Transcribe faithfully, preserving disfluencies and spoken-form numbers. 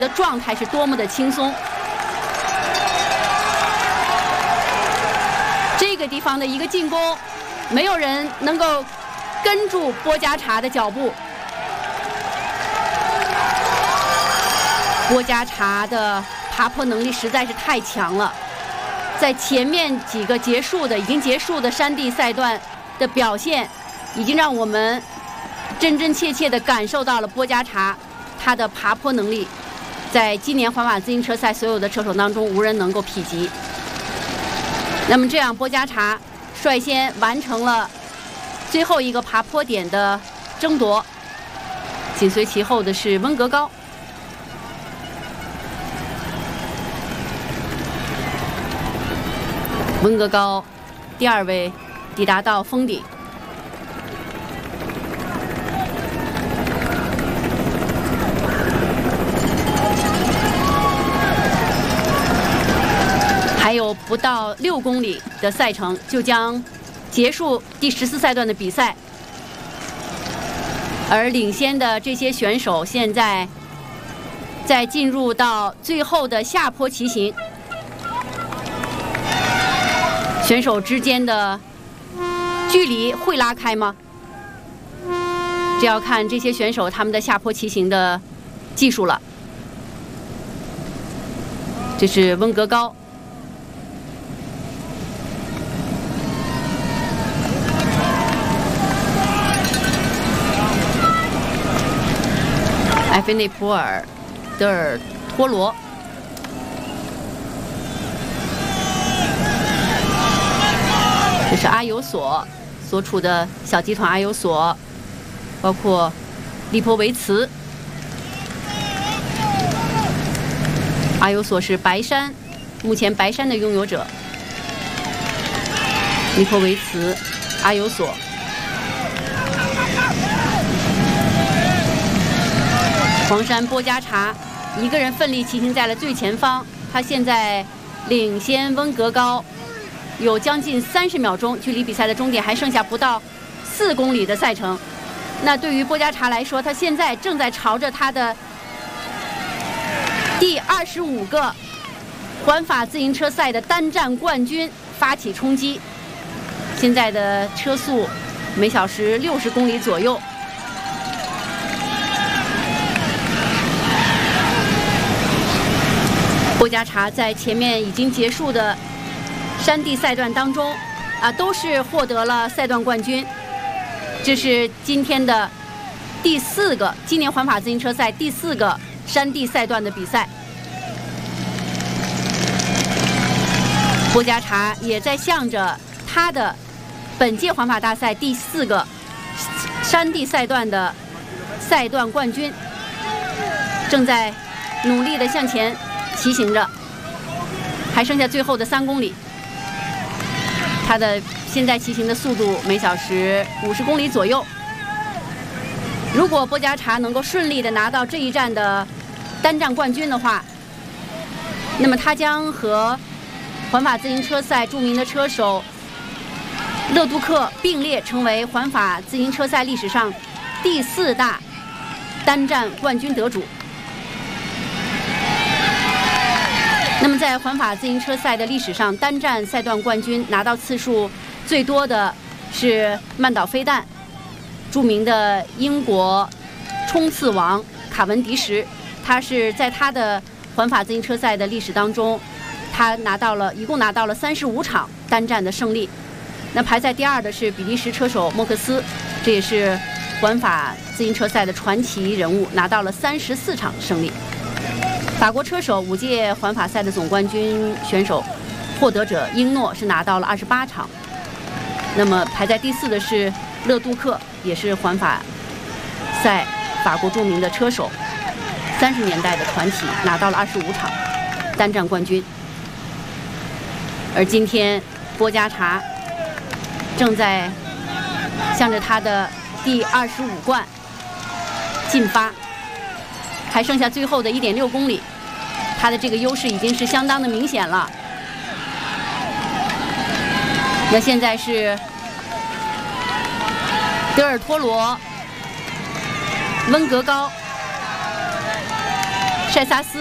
的状态是多么的轻松。这个地方的一个进攻，没有人能够跟住波加查的脚步。波加查的爬坡能力实在是太强了，在前面几个结束的已经结束的山地赛段的表现，已经让我们真真切切地感受到了波加查他的爬坡能力，在今年环法自行车赛所有的车手当中无人能够匹及。那么这样，波加查率先完成了最后一个爬坡点的争夺，紧随其后的是温格高。温格高第二位抵达到峰顶。还有不到六公里的赛程就将结束第十四赛段的比赛，而领先的这些选手现在在进入到最后的下坡骑行，选手之间的距离会拉开吗？这要看这些选手他们的下坡骑行的技术了。这是温格高。埃菲内普尔、德尔托罗，这是阿尤索所处的小集团阿尤索，包括利波维茨。阿尤索是白山，目前白山的拥有者。利波维茨、阿尤索。黄山波加查一个人奋力骑行在了最前方，他现在领先温格高有将近三十秒钟，距离比赛的终点还剩下不到四公里的赛程。那对于波加查来说，他现在正在朝着他的第二十五个环法自行车赛的单站冠军发起冲击。现在的车速每小时六十公里左右。波加查在前面已经结束的山地赛段当中，啊，都是获得了赛段冠军。这是今天的第四个今年环法自行车赛第四个山地赛段的比赛。波加查也在向着他的本届环法大赛第四个山地赛段的赛段冠军，正在努力地向前骑行着，还剩下最后的三公里。他的现在骑行的速度每小时五十公里左右。如果波加查能够顺利的拿到这一站的单站冠军的话，那么他将和环法自行车赛著名的车手勒杜克并列，成为环法自行车赛历史上第四大单站冠军得主。那么在环法自行车赛的历史上，单站赛段冠军拿到次数最多的是曼岛飞弹，著名的英国冲刺王卡文迪什，他是在他的环法自行车赛的历史当中，他拿到了一共拿到了三十五场单站的胜利。那排在第二的是比利时车手莫克斯，这也是环法自行车赛的传奇人物，拿到了三十四场胜利。法国车手五届环法赛的总冠军选手获得者英诺是拿到了二十八场。那么排在第四的是勒杜克，也是环法赛法国著名的车手，三十年代的传奇，拿到了二十五场单站冠军。而今天波加查正在向着他的第二十五冠进发，还剩下最后的一点六公里，他的这个优势已经是相当的明显了。那现在是德尔托罗、温格高塞萨斯